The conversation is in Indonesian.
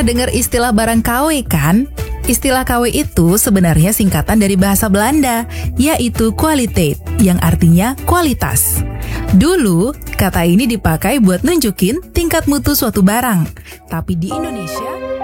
dengar istilah barang KW kan? Istilah KW itu sebenarnya singkatan dari bahasa Belanda, yaitu kwaliteit, yang artinya kualitas. Dulu, kata ini dipakai buat nunjukin tingkat mutu suatu barang. Tapi di Indonesia